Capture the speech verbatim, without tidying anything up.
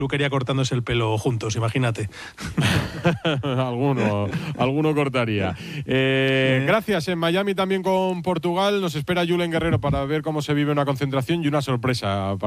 peluquería cortándose el pelo juntos, imagínate. alguno, alguno cortaría. Eh, gracias. En Miami también con Portugal nos espera Julen Guerrero para ver cómo se vive una concentración y una sorpresa para